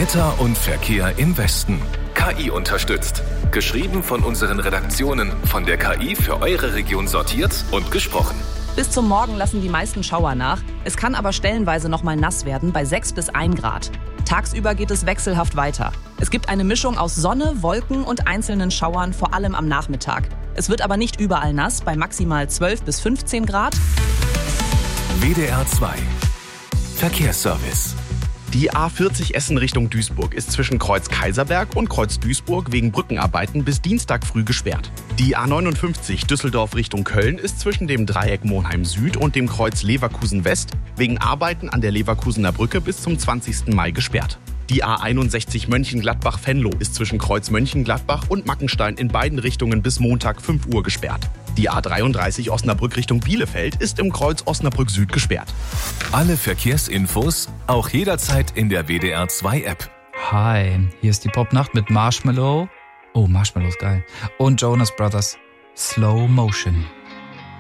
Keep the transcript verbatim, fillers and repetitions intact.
Wetter und Verkehr im Westen. K I unterstützt. Geschrieben von unseren Redaktionen, von der K I für eure Region sortiert und gesprochen. Bis zum Morgen lassen die meisten Schauer nach. Es kann aber stellenweise noch mal nass werden bei sechs bis ein Grad. Tagsüber geht es wechselhaft weiter. Es gibt eine Mischung aus Sonne, Wolken und einzelnen Schauern, vor allem am Nachmittag. Es wird aber nicht überall nass, bei maximal zwölf bis fünfzehn Grad. W D R zwei Verkehrsservice. Die A vierzig Essen Richtung Duisburg ist zwischen Kreuz Kaiserberg und Kreuz Duisburg wegen Brückenarbeiten bis Dienstag früh gesperrt. Die A neunundfünfzig Düsseldorf Richtung Köln ist zwischen dem Dreieck Monheim Süd und dem Kreuz Leverkusen West wegen Arbeiten an der Leverkusener Brücke bis zum zwanzigsten Mai gesperrt. Die A einundsechzig Mönchengladbach-Venlo ist zwischen Kreuz Mönchengladbach und Mackenstein in beiden Richtungen bis Montag fünf Uhr gesperrt. Die A dreiunddreißig Osnabrück Richtung Bielefeld ist im Kreuz Osnabrück Süd gesperrt. Alle Verkehrsinfos auch jederzeit in der W D R zwei App. Hi, hier ist die Popnacht mit Marshmallow. Oh, Marshmallow ist geil. Und Jonas Brothers. Slow Motion.